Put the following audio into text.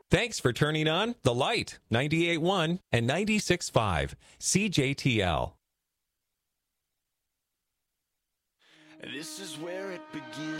Thanks for turning on The Light, 98.1 and 96.5 CJTL. This is where it begins.